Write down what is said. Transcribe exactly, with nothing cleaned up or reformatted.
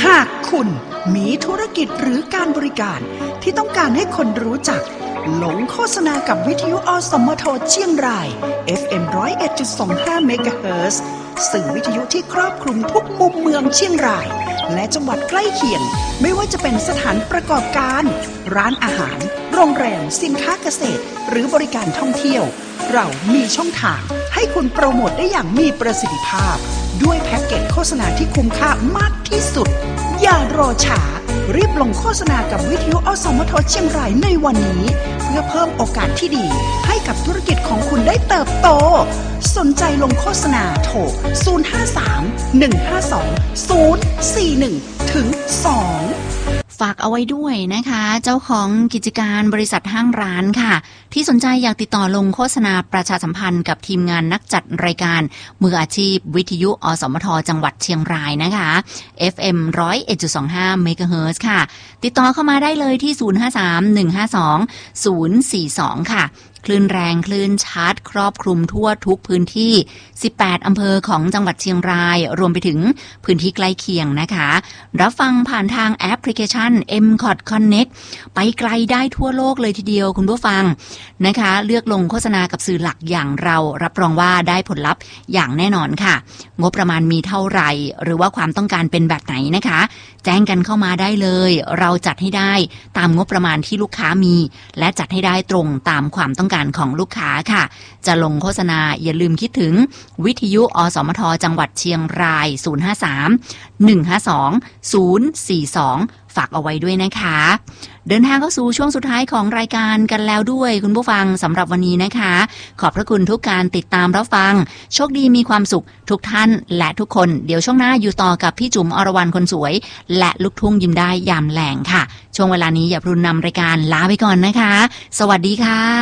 ากคุณมีธุรกิจหรือการบริการที่ต้องการให้คนรู้จักหลงโฆษณากับวิทยุอสมทเชียงราย เอฟ เอ็ม หนึ่งศูนย์เอ็ดจุดสองห้า เมกะเฮิรตซ์ สื่อวิทยุที่ครอบคลุมทุกมุมเมืองเชียงรายและจังหวัดใกล้เคียงไม่ว่าจะเป็นสถานประกอบการร้านอาหารโรงแรมสินค้าเกษตรหรือบริการท่องเที่ยวเรามีช่องทางให้คุณโปรโมทได้อย่างมีประสิทธิภาพด้วยแพ็กเกจโฆษณาที่คุ้มค่ามากที่สุดอย่ารอช้ารีบลงโฆษณากับวิทยุอสมทเชียงรายในวันนี้เพื่อเพิ่มโอกาสที่ดีให้กับธุรกิจของคุณได้เติบโตสนใจลงโฆษณาโทรศูนย์ ห้า สาม หนึ่ง ห้า สอง ศูนย์ สี่ หนึ่ง ถึง สองฝากเอาไว้ด้วยนะคะเจ้าของกิจการบริษัทห้างร้านค่ะที่สนใจอยากติดต่อลงโฆษณาประชาสัมพันธ์กับทีมงานนักจัดรายการมืออาชีพวิทยุอสมทจังหวัดเชียงรายนะคะ เอฟ เอ็ม หนึ่งศูนย์เอ็ดจุดสองห้า เมกะเฮิรตซ์ค่ะติดต่อเข้ามาได้เลยที่ศูนย์ ห้า สาม หนึ่ง ห้า สอง ศูนย์ สี่ สองค่ะคลื่นแรงคลื่นชัดครอบคลุมทั่วทุกพื้นที่สิบแปดอำเภอของจังหวัดเชียงรายรวมไปถึงพื้นที่ใกล้เคียงนะคะรับฟังผ่านทางแอปพลิเคชัน เอ็ม คอท Connect ไปไกลได้ทั่วโลกเลยทีเดียวคุณผู้ฟังนะคะเลือกลงโฆษณากับสื่อหลักอย่างเรารับรองว่าได้ผลลัพธ์อย่างแน่นอนค่ะงบประมาณมีเท่าไหร่หรือว่าความต้องการเป็นแบบไหนนะคะแจ้งกันเข้ามาได้เลยเราจัดให้ได้ตามงบประมาณที่ลูกค้ามีและจัดให้ได้ตรงตามความต้องการของลูกค้าค่ะจะลงโฆษณาอย่าลืมคิดถึงวิทยุอสมทจังหวัดเชียงรายศูนย์ ห้า สาม หนึ่ง ห้า สอง ศูนย์ สี่ สองฝากเอาไว้ด้วยนะคะเดินทางเข้าสู่ช่วงสุดท้ายของรายการกันแล้วด้วยคุณผู้ฟังสำหรับวันนี้นะคะขอบพระคุณทุกการติดตามรับฟังโชคดีมีความสุขทุกท่านและทุกคนเดี๋ยวช่วงหน้าอยู่ต่อกับพี่จุ๋มอรวรรณคนสวยและลูกทุ่งยิ้มได้ยามแลงค่ะช่วงเวลานี้อย่าพรุนนำรายการลาไปก่อนนะคะสวัสดีค่ะ